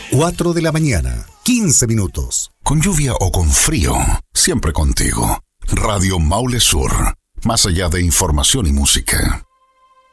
4 de la mañana, 15 minutos. Con lluvia o con frío, siempre contigo. Radio Maule Sur, más allá de información y música.